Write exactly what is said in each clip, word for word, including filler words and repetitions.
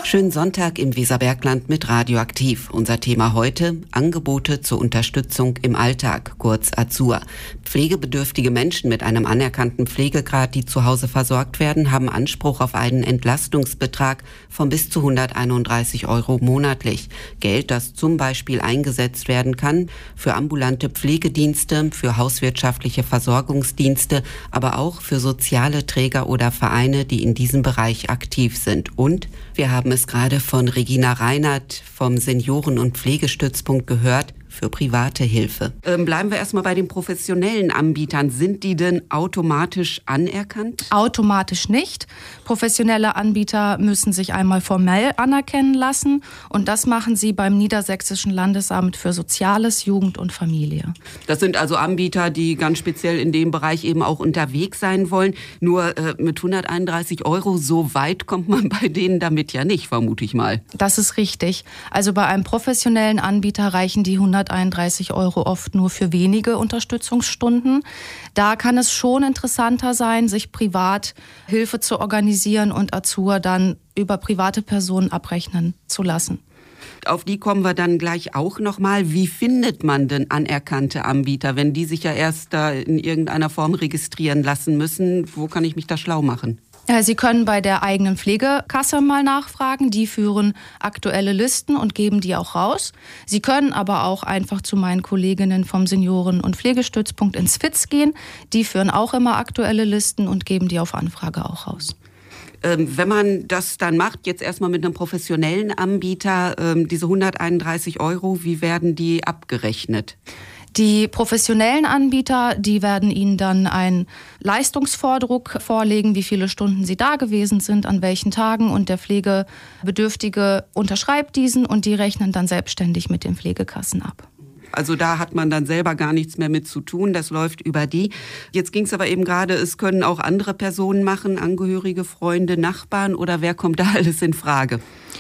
Schönen Sonntag im Weserbergland mit Radioaktiv. Unser Thema heute: Angebote zur Unterstützung im Alltag, kurz A Z U R. Pflegebedürftige Menschen mit einem anerkannten Pflegegrad, die zu Hause versorgt werden, haben Anspruch auf einen Entlastungsbetrag von bis zu hunderteinunddreißig Euro monatlich. Geld, das zum Beispiel eingesetzt werden kann für ambulante Pflegedienste, für hauswirtschaftliche Versorgungsdienste, aber auch für soziale Träger oder Vereine, die in diesem Bereich aktiv sind. Und wir haben es gerade von Regina Reinert vom Senioren- und Pflegestützpunkt gehört, für private Hilfe. Ähm, bleiben wir erstmal bei den professionellen Anbietern. Sind die denn automatisch anerkannt? Automatisch nicht. Professionelle Anbieter müssen sich einmal formell anerkennen lassen und das machen sie beim Niedersächsischen Landesamt für Soziales, Jugend und Familie. Das sind also Anbieter, die ganz speziell in dem Bereich eben auch unterwegs sein wollen. Nur äh, mit hunderteinunddreißig Euro, so weit kommt man bei denen damit ja nicht, vermute ich mal. Das ist richtig. Also bei einem professionellen Anbieter reichen die hunderteinunddreißig Euro oft nur für wenige Unterstützungsstunden. Da kann es schon interessanter sein, sich privat Hilfe zu organisieren und A Z U R dann über private Personen abrechnen zu lassen. Auf die kommen wir dann gleich auch nochmal. Wie findet man denn anerkannte Anbieter, wenn die sich ja erst da in irgendeiner Form registrieren lassen müssen? Wo kann ich mich da schlau machen? Sie können bei der eigenen Pflegekasse mal nachfragen. Die führen aktuelle Listen und geben die auch raus. Sie können aber auch einfach zu meinen Kolleginnen vom Senioren- und Pflegestützpunkt ins F I Z gehen. Die führen auch immer aktuelle Listen und geben die auf Anfrage auch raus. Ähm, wenn man das dann macht, jetzt erstmal mit einem professionellen Anbieter, ähm, diese hunderteinunddreißig Euro, wie werden die abgerechnet? Die professionellen Anbieter, die werden Ihnen dann einen Leistungsvordruck vorlegen, wie viele Stunden Sie da gewesen sind, an welchen Tagen, und der Pflegebedürftige unterschreibt diesen und die rechnen dann selbstständig mit den Pflegekassen ab. Also da hat man dann selber gar nichts mehr mit zu tun, das läuft über die. Jetzt ging es aber eben gerade, es können auch andere Personen machen, Angehörige, Freunde, Nachbarn, oder wer kommt da alles in Frage?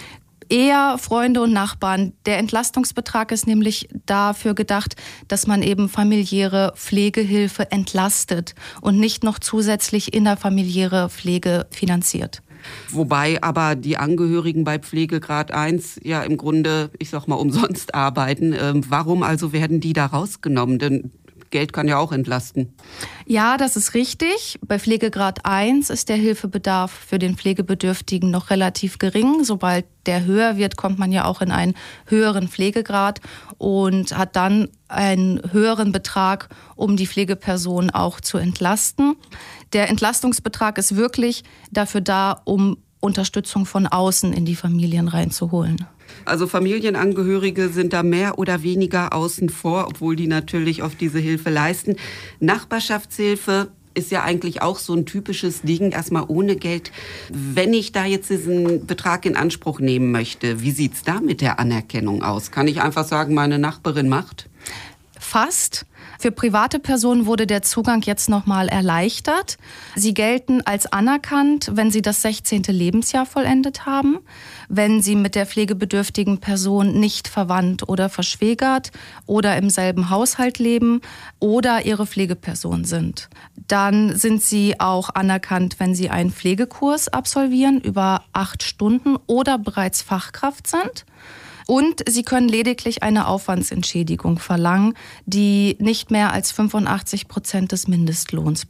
Eher Freunde und Nachbarn. Der Entlastungsbetrag ist nämlich dafür gedacht, dass man eben familiäre Pflegehilfe entlastet und nicht noch zusätzlich innerfamiliäre Pflege finanziert. Wobei aber die Angehörigen bei Pflegegrad eins ja im Grunde, ich sag mal, umsonst arbeiten. Ähm, warum also werden die da rausgenommen? Denn Geld kann ja auch entlasten. Ja, das ist richtig. Bei Pflegegrad eins ist der Hilfebedarf für den Pflegebedürftigen noch relativ gering. Sobald der höher wird, kommt man ja auch in einen höheren Pflegegrad und hat dann einen höheren Betrag, um die Pflegeperson auch zu entlasten. Der Entlastungsbetrag ist wirklich dafür da, um Unterstützung von außen in die Familien reinzuholen. Also Familienangehörige sind da mehr oder weniger außen vor, obwohl die natürlich auf diese Hilfe leisten. Nachbarschaftshilfe ist ja eigentlich auch so ein typisches Ding, erstmal ohne Geld. Wenn ich da jetzt diesen Betrag in Anspruch nehmen möchte, wie sieht's da mit der Anerkennung aus? Kann ich einfach sagen, meine Nachbarin macht? Fast. Für private Personen wurde der Zugang jetzt nochmal erleichtert. Sie gelten als anerkannt, wenn sie das sechzehnte Lebensjahr vollendet haben, wenn sie mit der pflegebedürftigen Person nicht verwandt oder verschwägert oder im selben Haushalt leben oder ihre Pflegeperson sind. Dann sind sie auch anerkannt, wenn sie einen Pflegekurs absolvieren über acht Stunden oder bereits Fachkraft sind. Und sie können lediglich eine Aufwandsentschädigung verlangen, die nicht mehr als fünfundachtzig Prozent des Mindestlohns